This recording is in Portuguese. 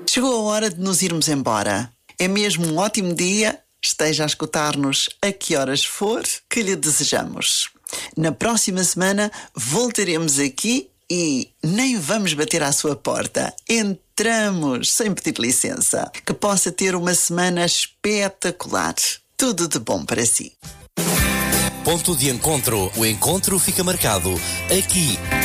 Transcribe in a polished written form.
Chegou a hora de nos irmos embora. É mesmo um ótimo dia, esteja a escutar-nos a que horas for, que lhe desejamos. Na próxima semana voltaremos aqui e nem vamos bater à sua porta. Entramos sem pedir licença. Que possa ter uma semana espetacular. Tudo de bom para si. Ponto de encontro. O encontro fica marcado aqui